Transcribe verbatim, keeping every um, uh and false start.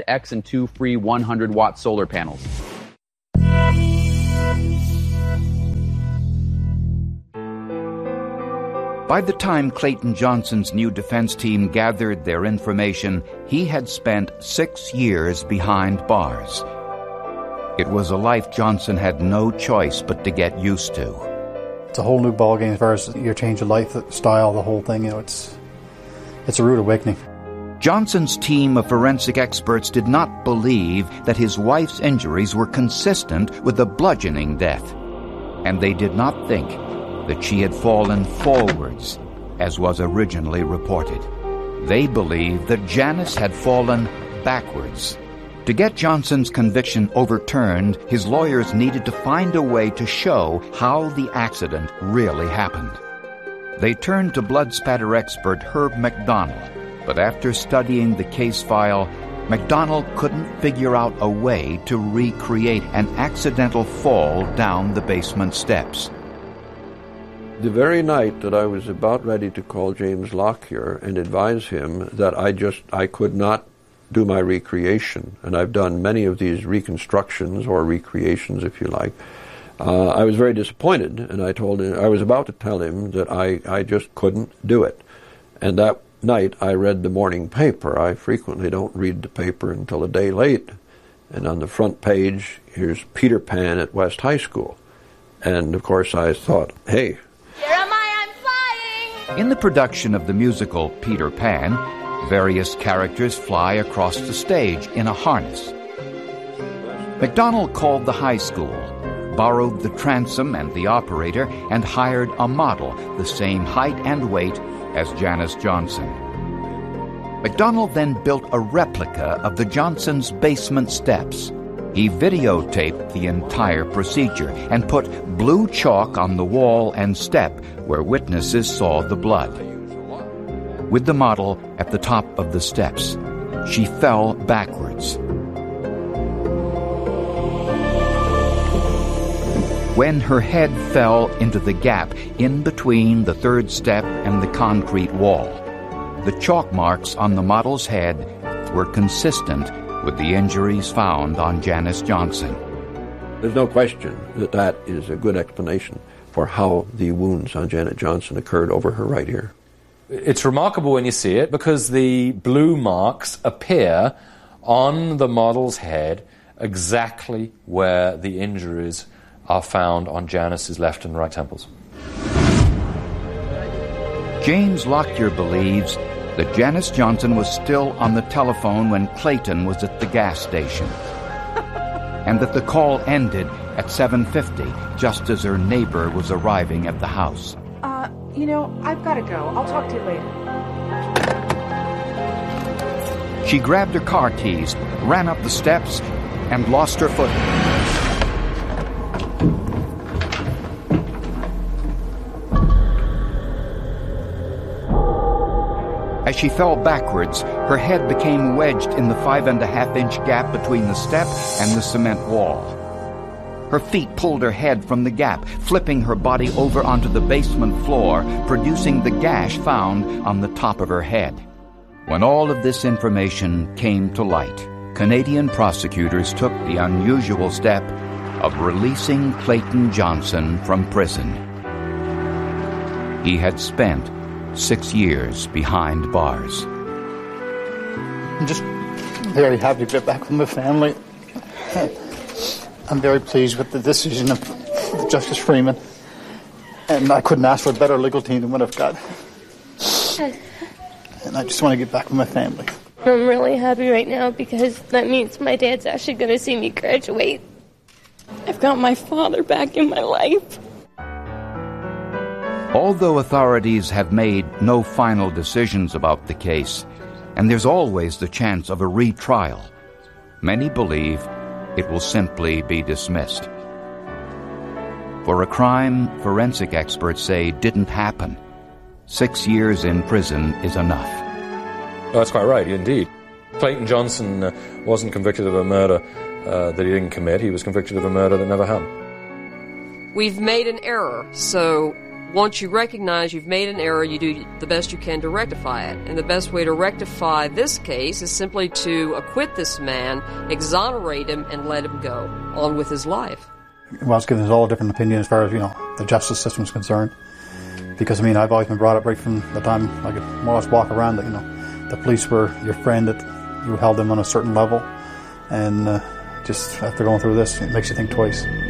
X and two free one hundred watt solar panels. By the time Clayton Johnson's new defense team gathered their information, he had spent six years behind bars. It was a life Johnson had no choice but to get used to. It's a whole new ballgame as far as your change of lifestyle, the whole thing. You know, it's it's a rude awakening. Johnson's team of forensic experts did not believe that his wife's injuries were consistent with a bludgeoning death, and they did not think that she had fallen forwards, as was originally reported. They believed that Janice had fallen backwards. To get Johnson's conviction overturned, his lawyers needed to find a way to show how the accident really happened. They turned to blood spatter expert Herb McDonald, but after studying the case file, McDonald couldn't figure out a way to recreate an accidental fall down the basement steps. The very night that I was about ready to call James Lockyer and advise him that I just, I could not do my recreation, and I've done many of these reconstructions or recreations, if you like, uh, I was very disappointed, and I told him, I was about to tell him that I, I just couldn't do it. And that night I read the morning paper. I frequently don't read the paper until a day late. And on the front page, here's Peter Pan at West High School. And of course I thought, hey, here am I, I'm flying! In the production of the musical Peter Pan, various characters fly across the stage in a harness. McDonald called the high school, borrowed the transom and the operator, and hired a model the same height and weight as Janice Johnson. McDonald then built a replica of the Johnsons' basement steps. He videotaped the entire procedure and put blue chalk on the wall and step where witnesses saw the blood. With the model at the top of the steps, she fell backwards. When her head fell into the gap in between the third step and the concrete wall, the chalk marks on the model's head were consistent with the injuries found on Janice Johnson. There's no question that that is a good explanation for how the wounds on Janet Johnson occurred over her right ear. It's remarkable when you see it because the blue marks appear on the model's head exactly where the injuries are found on Janice's left and right temples. James Lockyer believes that Janice Johnson was still on the telephone when Clayton was at the gas station, and that the call ended at seven fifty, just as her neighbor was arriving at the house. Uh, you know, I've got to go. I'll talk to you later. She grabbed her car keys, ran up the steps, and lost her footing. As she fell backwards, her head became wedged in the five and a half inch gap between the step and the cement wall. Her feet pulled her head from the gap, flipping her body over onto the basement floor, producing the gash found on the top of her head. When all of this information came to light, Canadian prosecutors took the unusual step of releasing Clayton Johnson from prison. He had spent six years behind bars. I'm just very happy to get back with my family. I'm very pleased with the decision of Justice Freeman, and I couldn't ask for a better legal team than what I've got. And I just want to get back with my family. I'm really happy right now because that means my dad's actually going to see me graduate. I've got my father back in my life. Although authorities have made no final decisions about the case, and there's always the chance of a retrial, many believe it will simply be dismissed. For a crime forensic experts say didn't happen, six years in prison is enough. Oh, that's quite right, indeed. Clayton Johnson uh, wasn't convicted of a murder uh, that he didn't commit. He was convicted of a murder that never happened. We've made an error, so once you recognize you've made an error, you do the best you can to rectify it. And the best way to rectify this case is simply to acquit this man, exonerate him, and let him go on with his life. Well, I was giving us all a different opinion as far as, you know, the justice system is concerned. Because, I mean, I've always been brought up right from the time I could more or less walk around that, you know, the police were your friend, that you held them on a certain level. And uh, just after going through this, it makes you think twice.